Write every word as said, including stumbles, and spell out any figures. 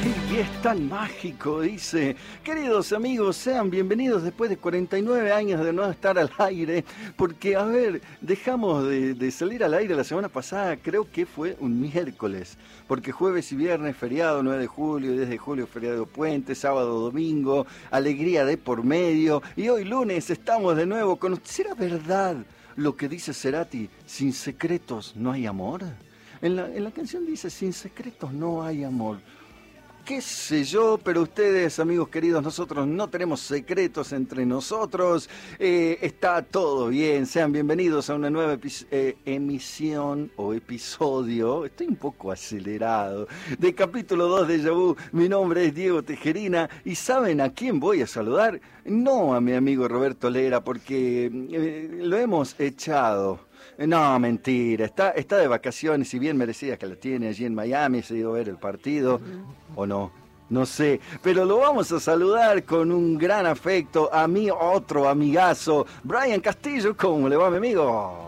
Y es tan mágico, dice. Queridos amigos, sean bienvenidos después de cuarenta y nueve años de no estar al aire, porque, a ver, dejamos de, de salir al aire la semana pasada, creo que fue un miércoles, porque jueves y viernes, feriado, nueve de julio, diez de julio, feriado puente, sábado, domingo, alegría de por medio, y hoy lunes estamos de nuevo con... ¿Será verdad lo que dice Cerati? ¿Sin secretos no hay amor? En la, en la canción dice, sin secretos no hay amor. Qué sé yo, pero ustedes, amigos queridos, nosotros no tenemos secretos entre nosotros. Eh, está todo bien. Sean bienvenidos a una nueva eh, emisión o episodio. Estoy un poco acelerado. De capítulo dos de Déjà Vu. Mi nombre es Diego Tejerina. ¿Y saben a quién voy a saludar? No a mi amigo Roberto Lera, porque eh, lo hemos echado. No, mentira, está, está de vacaciones y bien merecidas que la tiene allí en Miami, se ha ido a ver el partido, o no, no sé, pero lo vamos a saludar con un gran afecto a mi otro amigazo, Brian Castillo. ¿Cómo le va, mi amigo?